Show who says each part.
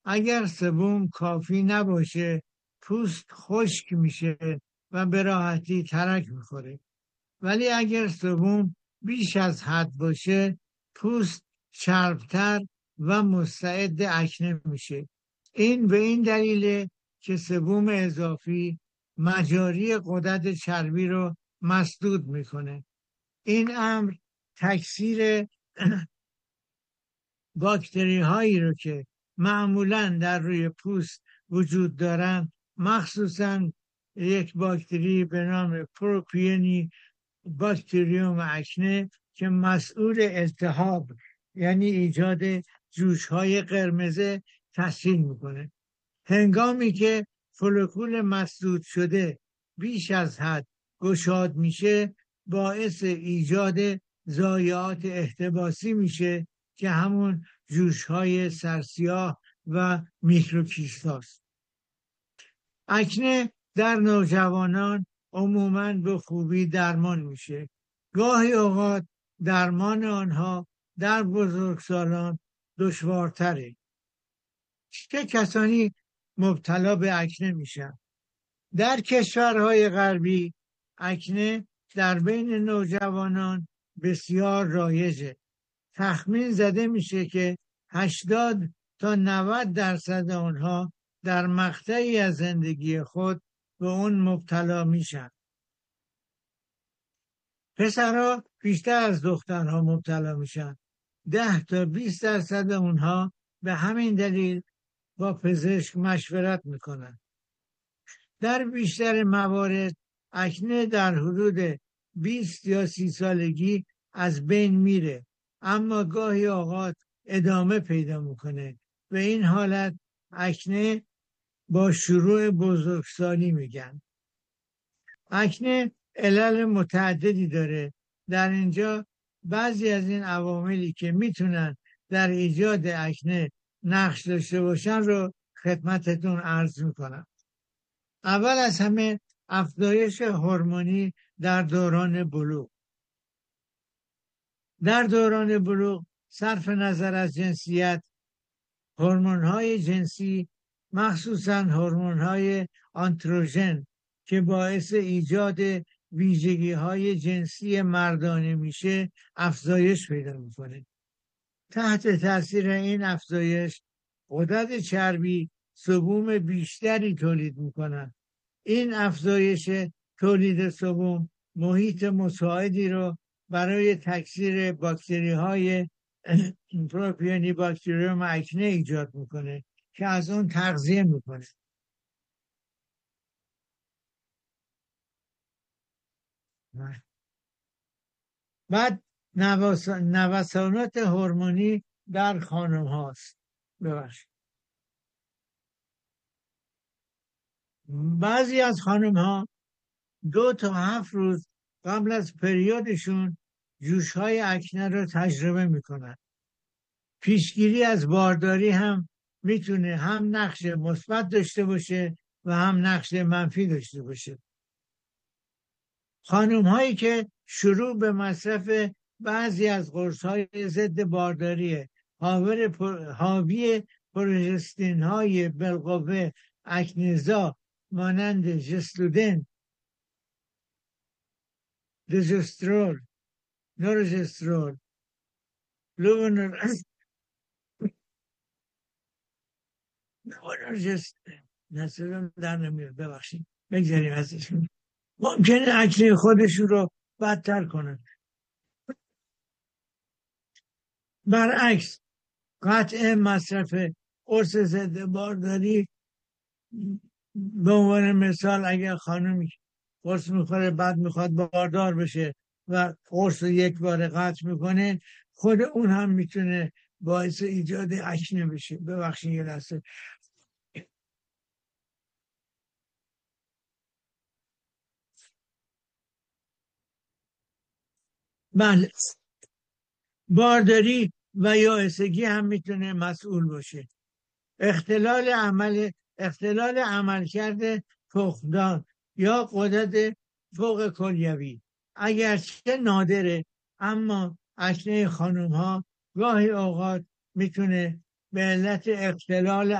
Speaker 1: اگر سبوم کافی نباشه پوست خشک میشه و به راحتی ترک میخوره. ولی اگر سبوم بیش از حد باشه پوست چربتر و مستعد اکنه میشه. این به این دلیله که سبوم اضافی مجاری غدد چربی رو مسدود میکنه. این امر تکثیر باکتری هایی رو که معمولاً در روی پوست وجود دارن، مخصوصاً یک باکتری به نام پروپیونی باکتریوم اکنه که مسئول التهاب یعنی ایجاد جوش های قرمز تسهیل میکنه. هنگامی که فولکول مسدود شده بیش از حد گشاد میشه باعث ایجاد ضایعات احتباسی میشه که همون جوش های سرسیاه و میکروکیستاست. اکنه در نوجوانان عموماً به خوبی درمان میشه. گاهی اوقات درمان آنها در بزرگسالان دشوارتره. چه کسانی مبتلا به اکنه میشن؟ در کشورهای غربی اکنه در بین نوجوانان بسیار رایجه. تخمین زده میشه که 80 تا 90% آنها در مقطعی از زندگی خود به اون مبتلا میشن. پسرها بیشتر از دخترها مبتلا میشن. 10 تا 20% اونها به همین دلیل با پزشک مشورت میکنن. در بیشتر موارد اکنه در حدود 20 یا 30 سالگی از بین میره، اما گاهی اوقات ادامه پیدا میکنه. به این حالت اکنه با شروع بزرگسالی میگن. اکنه علل متعددی داره. در اینجا بعضی از این عواملی که میتونن در ایجاد اکنه نقش داشته باشن رو خدمتتون عرض میکنم. اول از همه افزایش هورمونی در دوران بلوغ. در دوران بلوغ صرف نظر از جنسیت، هورمون‌های جنسی مخصوصاً هورمون‌های آندروژن که باعث ایجاد ویژگی‌های جنسی مردانه میشه افزایش پیدا میکنه. تحت تاثیر این افزایش غدد چربی سبوم بیشتری تولید میکنن. این افزایش تولید سبوم محیط مساعدی رو برای تکثیر باکتری های پروپیونی باکتریوم اکنه ایجاد میکنه که از اون تغذیه میکنه. بعد نوسانات هورمونی در خانم هاست. بعضی از خانم ها 2 تا 7 روز قبل از پریودشون جوش های اکنه رو تجربه میکنن. پیشگیری از بارداری هم میتونه هم نقش مثبت داشته باشه و هم نقش منفی داشته باشه. خانم هایی که شروع به مصرف بعضی از قرص های ضد بارداری حاوی پروژستین های بالقوه اکنه‌زا مانند ژستودن، دژسترول، نورژسترول، بگذاریم ازشون، ممکنه اکنه خودشون رو بدتر کنن. برعکس قطع مصرف قرص ضد بارداری، به عنوان مثال اگر خانمی قرص میخوره بعد میخواد باردار بشه و قرص یک بار قطع میکنه، خود اون هم میتونه باعث ایجاد اکنه بشه. ببخشید یه لحظه. بله، بارداری و یائسگی هم میتونه مسئول باشه. اختلال عملکرد تخمدان یا غدد فوق کلیوی اگرچه نادره، اما اکنه خانم ها گاهی اوقات میتونه به علت اختلال